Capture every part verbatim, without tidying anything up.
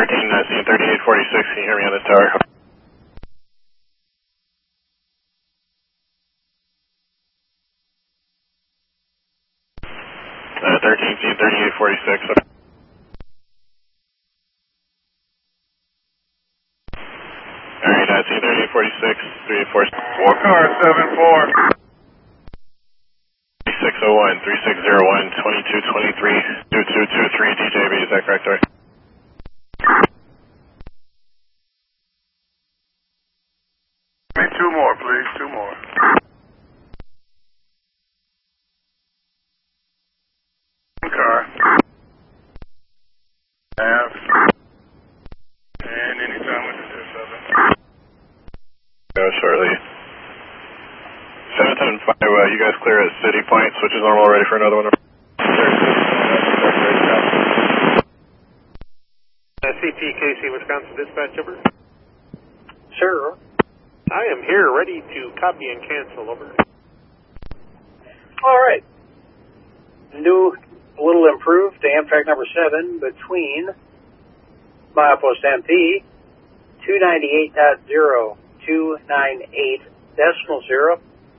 thirteen, uh, scene thirty-eight forty-six, can you hear me on this tower? Uh, thirteen, scene thirty-eight forty-six. Alright, uh, scene thirty-eight forty-six, three eight four. Four car, seven four. six oh one, three six zero one, twenty-two twenty-three, two two two three D J B, is that correct, sir? Give me two more, please, two more. One car. Half. And anytime with the seven. Go shortly. seven ten five, uh, you guys clear at City Point, switch is normal, ready for another one. Uh, C T K C Wisconsin Dispatch, over. Sure. I am here ready to copy and cancel, over. All right. New, a little improved Amtrak number seven between milepost M P two ninety-eight point zero two nine eight decimal zero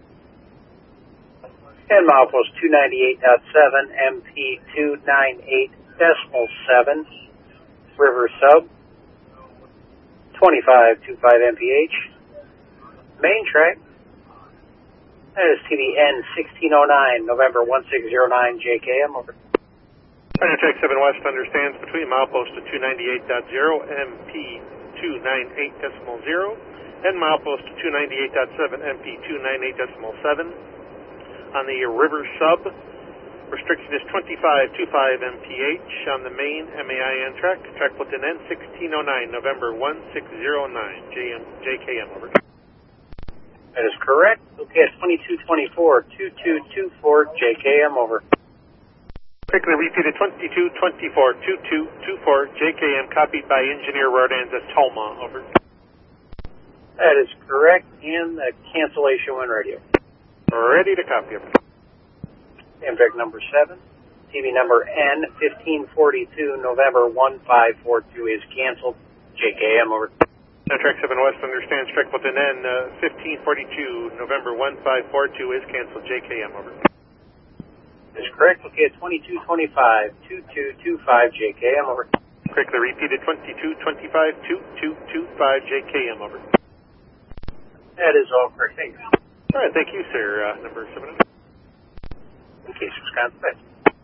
and milepost two ninety-eight point seven M P two ninety-eight decimal seven River Sub twenty-five twenty-five M P H. Main track, that is T V N sixteen oh nine, November one six zero nine, J K M, over. China Track seven West understands between milepost to two ninety-eight point zero, M P two ninety-eight decimal zero, and milepost to two ninety-eight point seven, M P two ninety-eight decimal seven. On the River Sub, restriction is twenty-five twenty-five M P H. On the main M A I N track, track put in N sixteen oh nine, November one six zero nine, J K M, over. That is correct. Okay, at twenty-two twenty-four, two two two four, J K M, over. Quickly repeated, twenty-two twenty-four, two two two four, J K M, copied by Engineer Rodanza Tolma, over. That is correct, and the cancellation when radio. Ready to copy, over. Amtrak number seven, T V number N fifteen forty-two, November one five four two is canceled, J K M, over. Track seven West understands track within N uh, fifteen forty-two, November one five four two is canceled, J K M, over. That is correct. Okay, at twenty-two twenty-five, two two two five, J K M, over. Quickly repeated, twenty-two twenty-five, two two two five, J K M, over. That is all correct. Thanks. All right, thank you, sir. Uh, number seven. In case Wisconsin.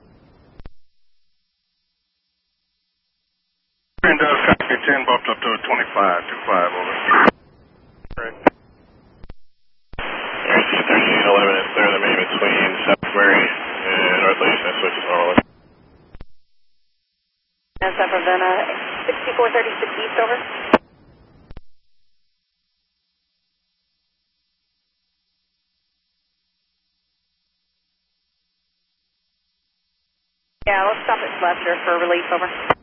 And uh, copy ten bumped up to twenty-five twenty-five, over. Correct. Alright, scene thirty-eight eleven is clear the main between Salisbury and North Eastern, switch is normal. And San Ravenna, sixty-four thirty-six East, over. Yeah, let's stop at Lester for relief, over.